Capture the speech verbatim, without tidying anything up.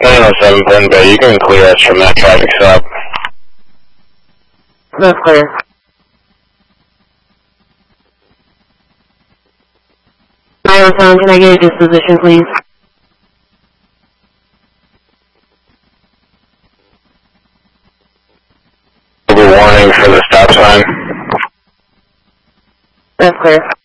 nine oh seven Penn Bay, you can clear us from that traffic stop. That's clear. nine oh seven, can I get a disposition, please? Warning for the stop sign. That's clear.